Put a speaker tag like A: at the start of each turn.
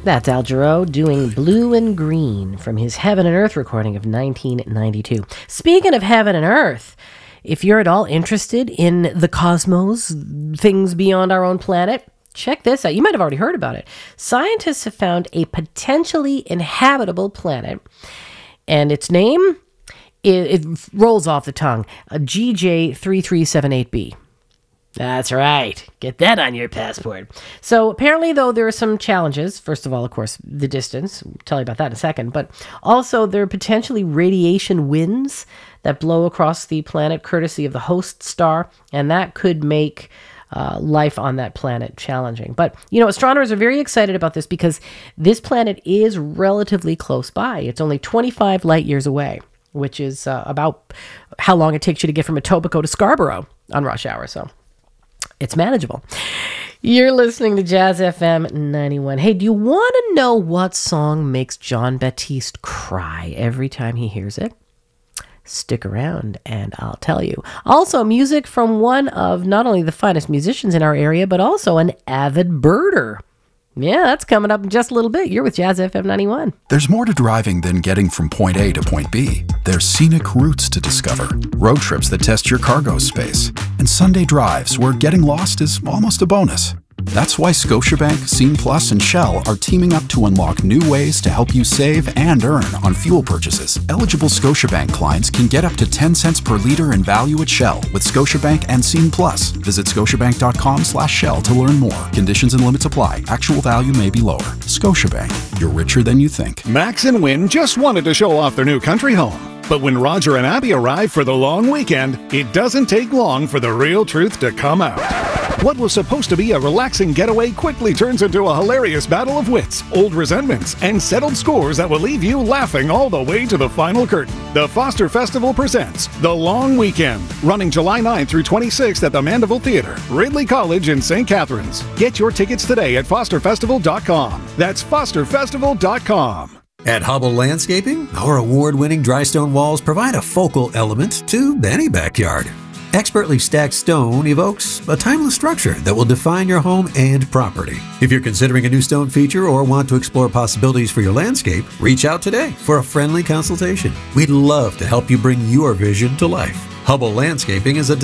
A: That's Al Jarreau doing Blue and Green from his Heaven and Earth recording of 1992. Speaking of Heaven and Earth, if you're at all interested in the cosmos, things beyond our own planet, check this out. You might have already heard about it. Scientists have found a potentially inhabitable planet, and its name, it rolls off the tongue, GJ3378b. That's right. Get that on your passport. So apparently, though, there are some challenges. First of all, of course, the distance. I'll tell you about that in a second. But also, there are potentially radiation winds that blow across the planet courtesy of the host star, and that could make life on that planet challenging. But, astronomers are very excited about this because this planet is relatively close by. It's only 25 light years away, which is about how long it takes you to get from Etobicoke to Scarborough on rush hour. So it's manageable. You're listening to Jazz FM 91. Hey, do you want to know what song makes Jon Batiste cry every time he hears it? Stick around and I'll tell you. Also, music from one of not only the finest musicians in our area, but also an avid birder. Yeah, that's coming up in just a little bit. You're with Jazz FM 91.
B: There's more to driving than getting from point A to point B. There's scenic routes to discover, road trips that test your cargo space, and Sunday drives where getting lost is almost a bonus. That's why Scotiabank, Scene Plus, and Shell are teaming up to unlock new ways to help you save and earn on fuel purchases. Eligible Scotiabank clients can get up to 10 cents per liter in value at Shell with Scotiabank and Scene Plus. Visit scotiabank.com/Shell to learn more. Conditions and limits apply. Actual value may be lower. Scotiabank, you're richer than you think.
C: Max and Wynn just wanted to show off their new country home. But when Roger and Abby arrive for the long weekend, it doesn't take long for the real truth to come out. What was supposed to be a relaxing getaway quickly turns into a hilarious battle of wits, old resentments, and settled scores that will leave you laughing all the way to the final curtain. The Foster Festival presents The Long Weekend, running July 9th through 26th at the Mandeville Theater, Ridley College in St. Catharines. Get your tickets today at fosterfestival.com. That's fosterfestival.com.
D: At Hubble Landscaping, our award-winning dry stone walls provide a focal element to any backyard. Expertly stacked stone evokes a timeless structure that will define your home and property. If you're considering a new stone feature or want to explore possibilities for your landscape, reach out today for a friendly consultation. We'd love to help you bring your vision to life. Hubble Landscaping is a